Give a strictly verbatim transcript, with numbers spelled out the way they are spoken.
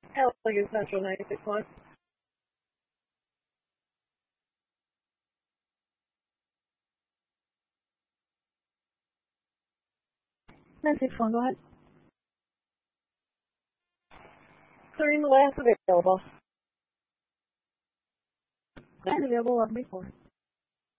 Elegant Central ninety-six point one. ninety-six point one, go ahead. Clearing the last available. Last available, eleven before.